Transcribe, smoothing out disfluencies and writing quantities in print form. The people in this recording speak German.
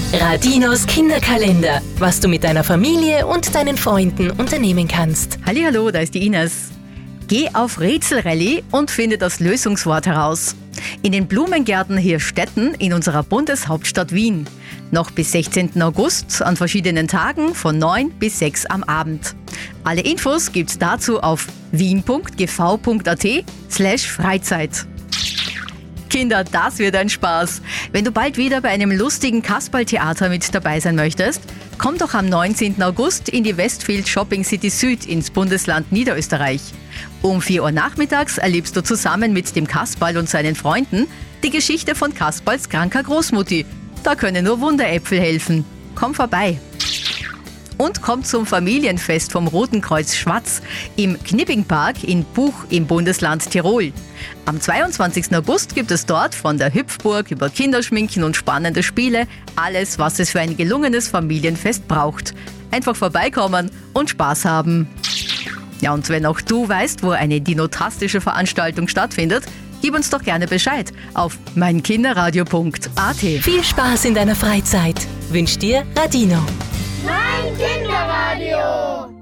Radinos Kinderkalender, was du mit deiner Familie und deinen Freunden unternehmen kannst. Hallihallo, da ist die Ines. Geh auf Rätselrallye und finde das Lösungswort heraus. In den Blumengärten Hirstetten in unserer Bundeshauptstadt Wien. Noch bis 16. August an verschiedenen Tagen von 9 bis 6 am Abend. Alle Infos gibt's dazu auf wien.gv.at/Freizeit. Kinder, das wird ein Spaß. Wenn du bald wieder bei einem lustigen Kasperltheater mit dabei sein möchtest, komm doch am 19. August in die Westfield Shopping City Süd ins Bundesland Niederösterreich. Um 4 Uhr nachmittags erlebst du zusammen mit dem Kasperl und seinen Freunden die Geschichte von Kasperls kranker Großmutti. Da können nur Wunderäpfel helfen. Komm vorbei. Und kommt zum Familienfest vom Roten Kreuz Schwaz im Knippingpark in Buch im Bundesland Tirol. Am 22. August gibt es dort von der Hüpfburg über Kinderschminken und spannende Spiele alles, was es für ein gelungenes Familienfest braucht. Einfach vorbeikommen und Spaß haben. Ja, und wenn auch du weißt, wo eine dinotastische Veranstaltung stattfindet, gib uns doch gerne Bescheid auf meinkinderradio.at. Viel Spaß in deiner Freizeit wünscht dir Radino. Mein Kinderradio!